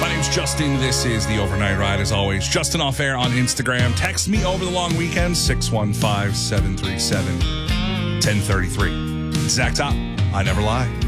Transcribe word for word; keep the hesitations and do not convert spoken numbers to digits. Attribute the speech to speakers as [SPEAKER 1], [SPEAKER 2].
[SPEAKER 1] My name's Justin. This is the Overnight Ride, as always. Justin Off Air on Instagram. Text me over the long weekend, six one five, seven three seven, one zero three three. Zach Top, I never lie.